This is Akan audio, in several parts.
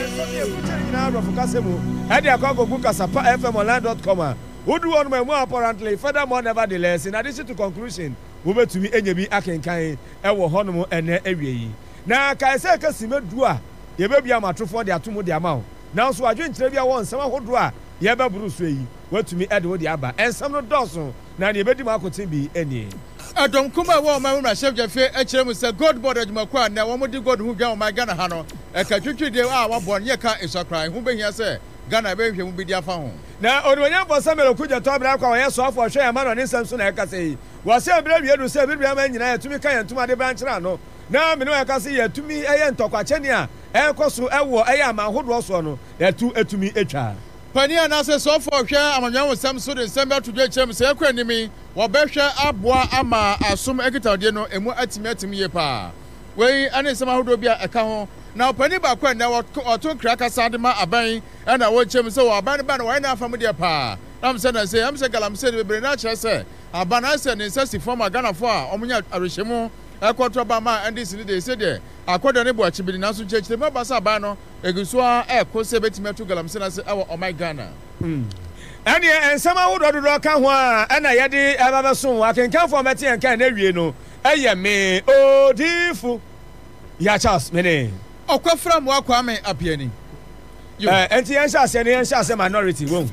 now Rofukasemu, Edia Kogo Kasapa FMonline.com. Who do one more apparently, furthermore, nevertheless, in addition to conclusion, we were to me Enyebi Akenkai, Ewo Honomo, and Ewie. Now, Kaisa Kasime Dua, ye baby amateur for the Atumu the amount. Now, so I drink Trevia one, some who draw, Yaba Bruce Way, went to me Edward Yaba, and some of Dawson, now the Betty Marco Timby, any. I don't come out my chef Jeffrey, HM said, God bordered Makwan, now one more God who go my Ghana Hano, a Kachuchi de our born Yaka is a cry, who being here say, Ghana baby will be their phone. Now, when you for some of the top black or yes, off or share a man on Samson, I can say, was a brave year to say, William, to me, kind to my branch. Now, I can see to me, I am Tokachenia, and Kosu, I am a hood was one, to me, a child. Pania Nasa so for share, I'm a young Samson and Samba to get him, say, enemy, or Besha, Abwa, Ama, assume Ekitadiano, and more ultimate me pa. Way, and some who be a cow. Now, Penny Bakwan, now, or two crackers, Sadima, Abai, and I watch him so, a band, why not from their pa? I'm saying, I'm saying, I'm saying, Brenach, say, a banana and incessant from a Ghana for, Omunia Arishimo. A quarter Bama and this they said there. A quarter neighbor should be announced to church the Mabasa Bano, a Gusua, a Cosebet Metugalam Senas, oh my Ghana. And somehow would rock and I had ever soon. I can come for Matty and can you know. I am me, oh, dear. Yachas, many. Oh, come from Wakwame appearing. And Tiasha said, Tiasha a minority won't.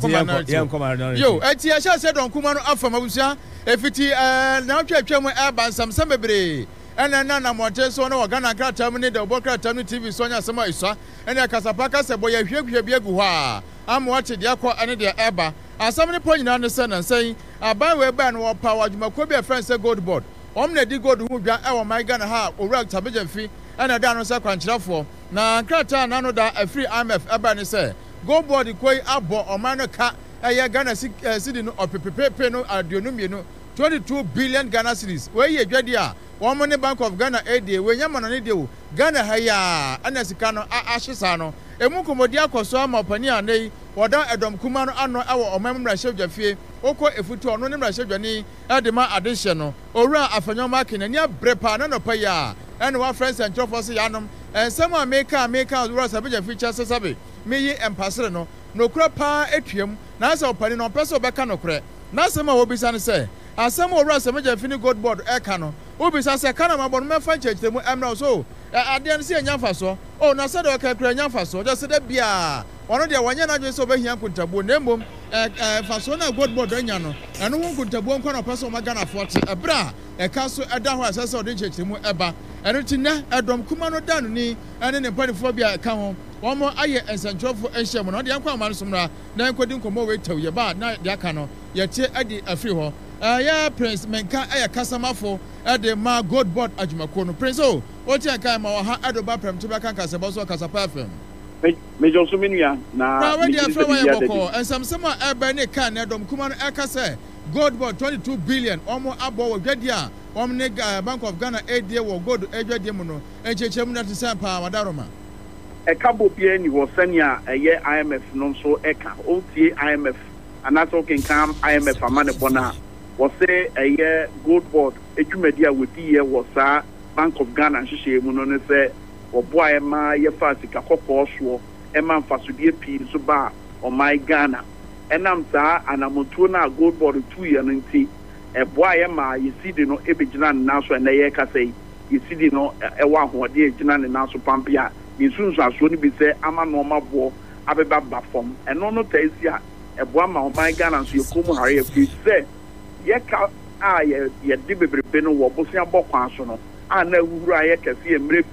Yo, and Tiasha said on Kumano Afamabusa, if it now check Urban some Sambre, and then Nana Monteso, no Ghana Cat terminate the Boca Tanu TV Sonia Samaisa, and a Casapaka said, boy, Biagua. I'm watching the Aqua and the Eba, and somebody pointing on the sun and saying, I buy a ban or power, you might be a friend, say gold board. Omne di gold who got our my Ghana ha, or rag tabajan fee, and a down on Saquantra for. Now, Crata, none of that a free IMF Ebani say, go board the quay abo or minor cat, a year Ghana city or Pepeno at Dionumino, 22 billion Ghana cities. Where ye Jadia, one money bank of Ghana AD, where Yaman on Idio, Ghana Haya, Anasicano, Ashesano, a Mukomodia Kosama, Pania, nay, or down Adam Kumano, Anno, our memory chef Jaffe, Oko, if we to a non chef Jani, Adema additional, or Ra Afano Makin, and ya Brepa, no paya, and one friends and Trophos Yanum. And someone make a Ross a feature Sabi, me and Passerno, no crop pa atrium, Nasa opening on Peso Bacano cre. Nasama will be son say, and some more Ross a major finny good board air cano, Ubis a canama bon me fan church, the Amno so. I didn't see a Yanfaso, oh, Nasado Yanfaso, just said Bia. One of the one yana just over here could tabu nembum, Fasona good board Danyano, and no one could tabu one corner person Magana 40, a bra, a castle at Dawas, I saw the church, Eba. And it's in Adam Kumano Danny, and then the Podiphobia come home. One more aye and Central for Asia, not the Aquaman Sumra, then couldn't come over to your bar, not Yakano, yet Eddie a free hall. Yeah, Prince Menka, a customer for at the Ma God bought at Macono. Prince, oh, what you come or Adoba Prem to Bacan Casaboso Casapafem. Major Suminia, now, and some summer Albany can Adam Kuman Akase, God bought 22 billion, almost above Gadia. Bank of Ghana, 8 year will go to Edge Demono, HM to Sampa, Madaroma. A couple of years was senior a year IMF non so Eka, OTA IMF, and that's okay, come IMF a man bona was say a year gold board, a media with the year was Bank of Ghana, she mono say, or boy, my year fast, a couple of Emma Fasudi P. Suba or my Ghana. And I'm sa and I'm on gold board 2 years and a boy, you see the no Ebijan now, and the Eka say, you see the no a one who are the Ebijan and now so Pampia. In soon as soon be say, I'm a normal boy, Abba Bafom, and no Tasia, a Bama or my Ghana, so you come hurry if you say, Yeka, ye Dibby Beno, or Bosia Bokwansono, and I will I can see a